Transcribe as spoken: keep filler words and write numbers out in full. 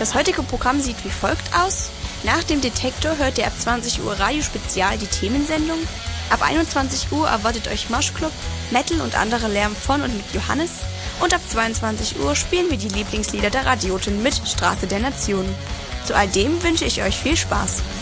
Das heutige Programm sieht wie folgt aus. Nach dem Detektor hört ihr ab zwanzig Uhr Radio Spezial die Themensendung. Ab einundzwanzig Uhr erwartet euch Moshclub, Metal und andere Lärm von und mit Johannes. Und ab zweiundzwanzig Uhr spielen wir die Lieblingslieder der Radioten mit Straße der Nationen. Zu all dem wünsche ich euch viel Spaß.